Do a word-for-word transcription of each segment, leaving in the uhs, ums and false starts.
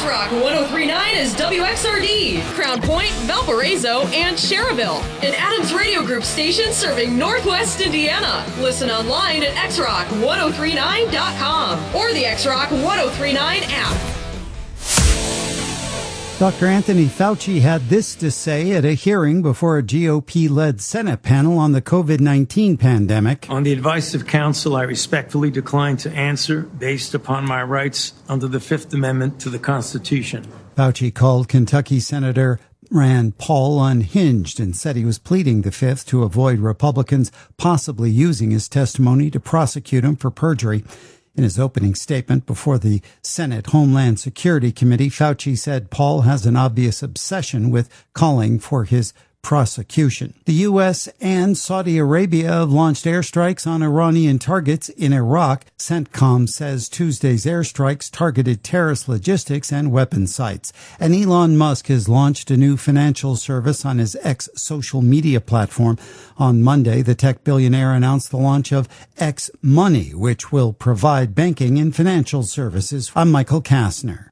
X-Rock one oh three point nine is W X R D, Crown Point, Valparaiso, and Cherville. An Adams Radio Group station serving Northwest Indiana. Listen online at x rock one oh three nine dot com or the X-Rock one oh three point nine app. Doctor Anthony Fauci had this to say at a hearing before a G O P-led Senate panel on the COVID nineteen pandemic. On the advice of counsel, I respectfully decline to answer based upon my rights under the Fifth Amendment to the Constitution. Fauci called Kentucky Senator Rand Paul unhinged and said he was pleading the Fifth to avoid Republicans possibly using his testimony to prosecute him for perjury. In his opening statement before the Senate Homeland Security Committee, Fauci said Paul has an obvious obsession with calling for his prosecution. The U S and Saudi Arabia have launched airstrikes on Iranian targets in Iraq. CENTCOM says Tuesday's airstrikes targeted terrorist logistics and weapon sites. And Elon Musk has launched a new financial service on his X social media platform. On Monday, the tech billionaire announced the launch of X Money, which will provide banking and financial services. I'm Michael Kastner.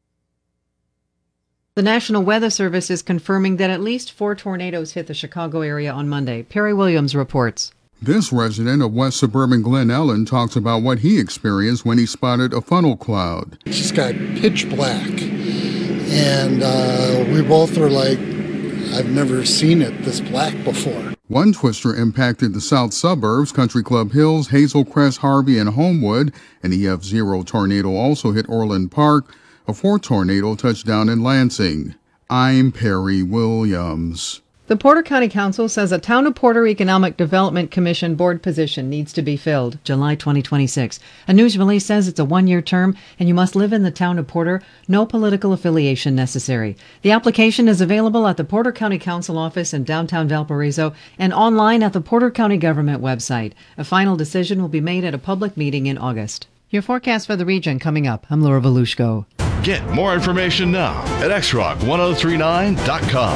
The National Weather Service is confirming that at least four tornadoes hit the Chicago area on Monday. Perry Williams reports. This resident of West Suburban Glen Ellen talks about what he experienced when he spotted a funnel cloud. It just got pitch black, and uh, we both were like, I've never seen it this black before. One twister impacted the south suburbs, Country Club Hills, Hazel Crest, Harvey, and Homewood. An E F zero tornado also hit Orland Park. A fourth tornado touched down in Lansing. I'm Perry Williams. The Porter County Council says a Town of Porter Economic Development Commission board position needs to be filled July twenty twenty-six. A news release says it's a one-year term and you must live in the Town of Porter. No political affiliation necessary. The application is available at the Porter County Council office in downtown Valparaiso and online at the Porter County Government website. A final decision will be made at a public meeting in August. Your forecast for the region coming up. I'm Laura Volushko. Get more information now at x rock one oh three nine dot com.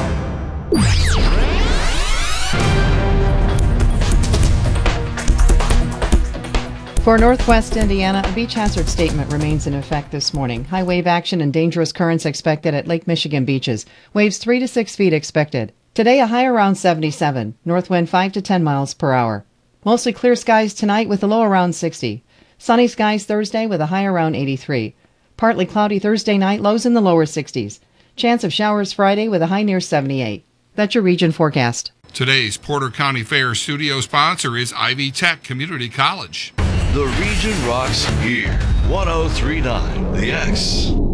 For Northwest Indiana, a beach hazard statement remains in effect this morning. High wave action and dangerous currents expected at Lake Michigan beaches. Waves three to six feet expected. Today, a high around seventy-seven. North wind five to ten miles per hour. Mostly clear skies tonight with a low around sixty. Sunny skies Thursday with a high around eighty-three. Partly cloudy Thursday night, lows in the lower sixties. Chance of showers Friday with a high near seventy-eight. That's your region forecast. Today's Porter County Fair studio sponsor is Ivy Tech Community College. The region rocks here. one oh three point nine The X.